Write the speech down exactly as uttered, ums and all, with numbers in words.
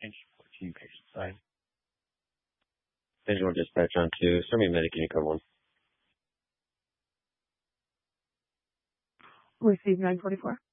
Page fourteen, patient side. Visual dispatch on to Serbian Medic Unit Code one. Receive nine forty-four.